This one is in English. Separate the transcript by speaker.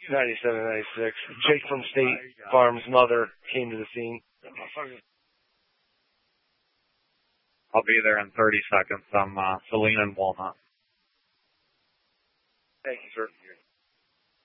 Speaker 1: 97-96. Jake from State Farm's mother came to the scene.
Speaker 2: I'll be there in 30 seconds. I'm Selena and Walnut.
Speaker 1: Thank you, sir.